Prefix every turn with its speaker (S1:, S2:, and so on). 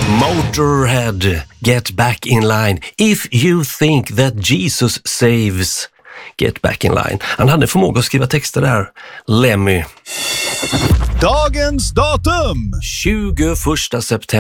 S1: Motorhead, get back in line. If you think that Jesus saves, get back in line. Han hade förmåga att skriva texter där, Lemmy.
S2: Dagens datum!
S1: 21 september.